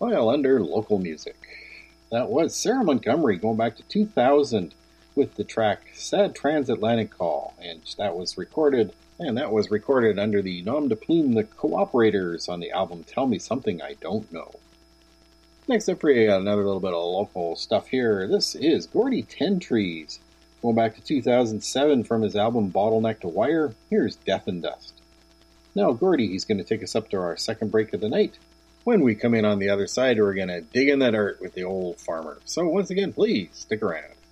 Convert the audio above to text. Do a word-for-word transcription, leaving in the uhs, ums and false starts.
file under local music. That was Sarah Montgomery going back to two thousand with the track Sad Transatlantic Call, and that was recorded and that was recorded under the nom de plume The Cooperators on the album Tell Me Something I Don't Know. Next up for you, another little bit of local stuff here. This is Gordy Ten Trees going back to two thousand seven from his album Bottleneck to Wire. Here's Death and Dust. Now Gordy, he's going to take us up to our second break of the night. When we come in on the other side, we're going to dig in that dirt with the old farmer. So once again, please stick around.